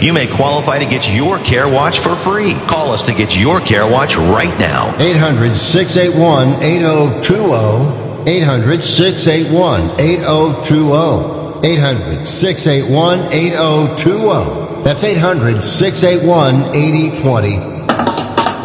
you may qualify to get your Care Watch for free. Call us to get your Care Watch right now. 800-681-8020. 800-681-8020. 800-681-8020. That's 800-681-8020.